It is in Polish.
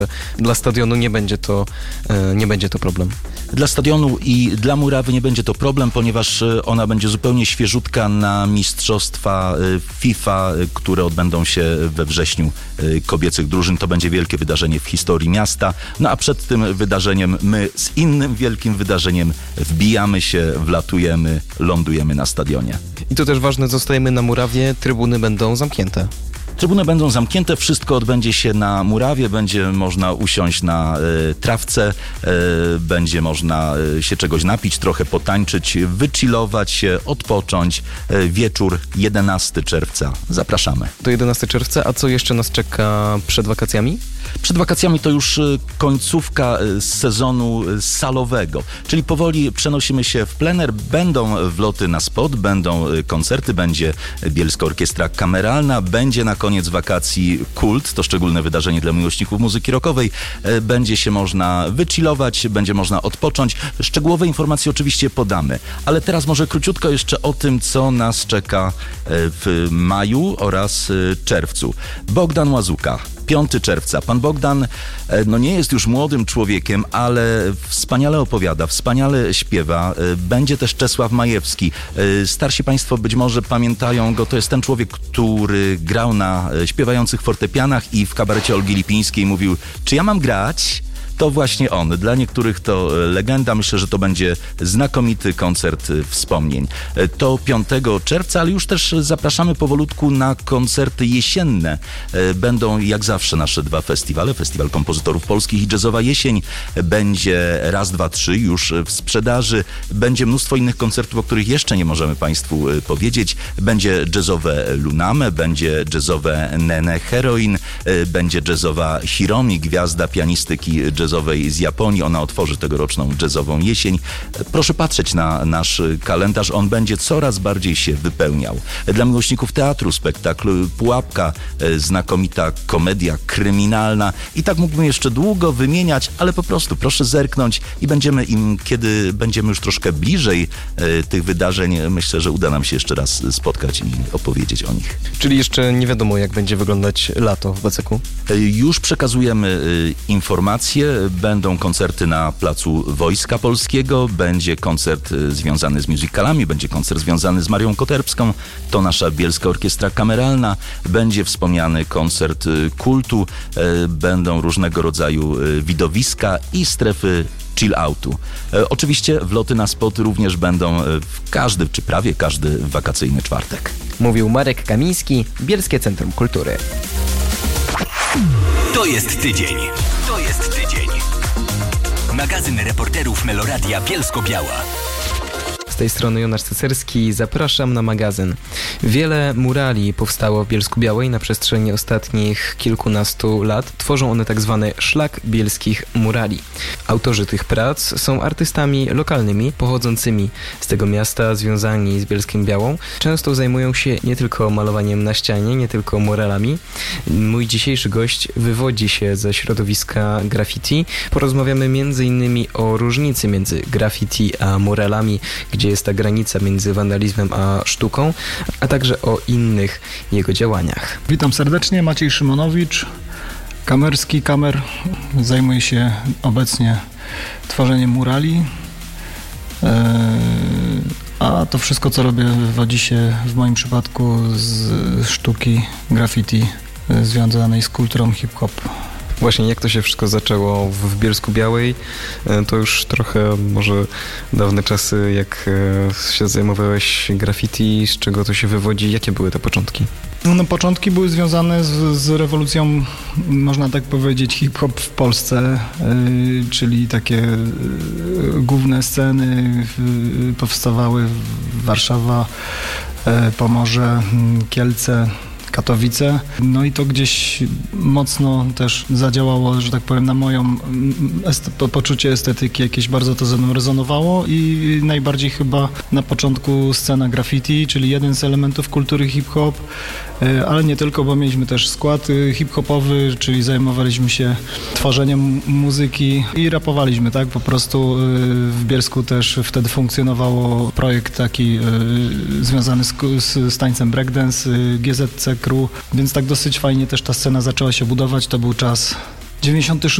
Dla stadionu nie będzie to problem. Dla stadionu i dla murawy nie będzie to problem, ponieważ ona będzie zupełnie świeżutka na mistrzostwa FIFA, które odbędą się we wrześniu kobiecych drużyn. To będzie wielkie wydarzenie w historii miasta. No a przed tym wydarzeniem my z innym wielkim wydarzeniem wbijamy się, wlatujemy, lądujemy na stadionie. I to też ważne, zostajemy na murawie, trybuny będą zamknięte. Trybuny będą zamknięte, wszystko odbędzie się na murawie, będzie można usiąść na trawce, będzie można się czegoś napić, trochę potańczyć, wychillować się, odpocząć. Wieczór 11 czerwca. Zapraszamy. To 11 czerwca, a co jeszcze nas czeka przed wakacjami? Przed wakacjami to już końcówka sezonu salowego, czyli powoli przenosimy się w plener, będą wloty na spot, będą koncerty, będzie Bielska Orkiestra Kameralna, będzie na koniec wakacji Kult, to szczególne wydarzenie dla miłośników muzyki rockowej, będzie się można wychillować, będzie można odpocząć. Szczegółowe informacje oczywiście podamy, ale teraz może króciutko jeszcze o tym, co nas czeka w maju oraz czerwcu. Bogdan Łazuka, 5 czerwca. Pan Bogdan nie jest już młodym człowiekiem, ale wspaniale opowiada, wspaniale śpiewa. Będzie też Czesław Majewski. Starsi Państwo być może pamiętają go, to jest ten człowiek, który grał na śpiewających fortepianach i w kabarecie Olgi Lipińskiej mówił: czy ja mam grać? To właśnie on. Dla niektórych to legenda. Myślę, że to będzie znakomity koncert wspomnień. To 5 czerwca, ale już też zapraszamy powolutku na koncerty jesienne. Będą jak zawsze nasze dwa festiwale. Festiwal Kompozytorów Polskich i Jazzowa Jesień. Będzie raz, dwa, trzy już w sprzedaży. Będzie mnóstwo innych koncertów, o których jeszcze nie możemy Państwu powiedzieć. Będzie jazzowe Luname, będzie jazzowe Nene Heroin, będzie jazzowa Hiromi, gwiazda pianistyki jazzowej z Japonii. Ona otworzy tegoroczną jazzową jesień. Proszę patrzeć na nasz kalendarz. On będzie coraz bardziej się wypełniał. Dla miłośników teatru spektakl Pułapka, znakomita komedia kryminalna. I tak mógłbym jeszcze długo wymieniać, ale po prostu proszę zerknąć i kiedy będziemy już troszkę bliżej tych wydarzeń, myślę, że uda nam się jeszcze raz spotkać i opowiedzieć o nich. Czyli jeszcze nie wiadomo, jak będzie wyglądać lato w BCK? Już przekazujemy informacje. Będą koncerty na Placu Wojska Polskiego, będzie koncert związany z musicalami, będzie koncert związany z Marią Koterbską, to nasza Bielska Orkiestra Kameralna, będzie wspomniany koncert kultu, będą różnego rodzaju widowiska i strefy chill-outu. Oczywiście wloty na spoty również będą w każdy, czy prawie każdy wakacyjny czwartek. Mówił Marek Kamiński, Bielskie Centrum Kultury. To jest tydzień. Magazyn reporterów Meloradia Bielsko-Biała. Z tej strony Jonasz Cecerski, zapraszam na magazyn. Wiele murali powstało w Bielsku-Białej na przestrzeni ostatnich kilkunastu lat. Tworzą one tak zwany szlak bielskich murali. Autorzy tych prac są artystami lokalnymi, pochodzącymi z tego miasta, związani z Bielskiem-Białą. Często zajmują się nie tylko malowaniem na ścianie, nie tylko muralami. Mój dzisiejszy gość wywodzi się ze środowiska graffiti. Porozmawiamy m.in. o różnicy między graffiti a muralami, gdzie jest ta granica między wandalizmem a sztuką, a także o innych jego działaniach. Witam serdecznie, Maciej Szymonowicz, kamerski, zajmuję się obecnie tworzeniem murali, a to wszystko, co robię, wywodzi się w moim przypadku z sztuki graffiti związanej z kulturą hip-hop. Właśnie, jak to się wszystko zaczęło w Bielsku-Białej? To już trochę może dawne czasy, jak się zajmowałeś graffiti, z czego to się wywodzi? Jakie były te początki? No, początki były związane z rewolucją, można tak powiedzieć, hip-hop w Polsce, czyli takie główne sceny powstawały Warszawa, Pomorze, Kielce, Katowice. No i to gdzieś mocno też zadziałało, że tak powiem, na moją poczucie estetyki, jakieś bardzo to ze mną rezonowało i najbardziej chyba na początku scena graffiti, czyli jeden z elementów kultury hip-hop, ale nie tylko, bo mieliśmy też skład hip-hopowy, czyli zajmowaliśmy się tworzeniem muzyki i rapowaliśmy, tak? Po prostu w Bielsku też wtedy funkcjonowało projekt taki związany z tańcem breakdance, GZC Crew, więc tak dosyć fajnie też ta scena zaczęła się budować. To był czas 96